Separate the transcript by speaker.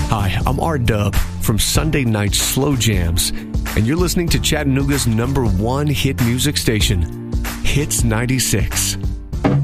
Speaker 1: Hi, I'm R-Dub from Sunday Night Slow Jams, and you're listening to Chattanooga's #1 hit music station, Hits 96.